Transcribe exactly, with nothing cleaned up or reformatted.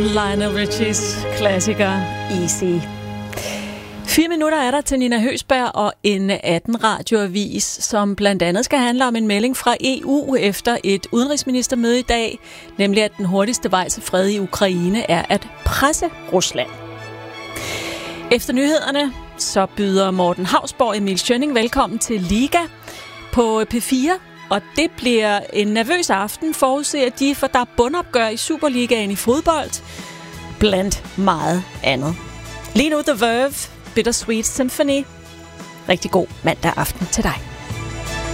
Lionel Richies klassiker Easy. Fire minutter er der til Nina Høsberg og en atten radioavis, som blandt andet skal handle om en melding fra E U efter et udenrigsministermøde i dag, nemlig at den hurtigste vej til fred i Ukraine er at presse Rusland. Efter nyhederne så byder Morten Hausborg og Emil Schønning velkommen til Liga på P fire, og det bliver en nervøs aften, forudser de, for der er bundopgør i Superligaen i fodbold, blandt meget andet. Lige nu The Verve, Bittersweet Symphony. Rigtig god mandag aften til dig.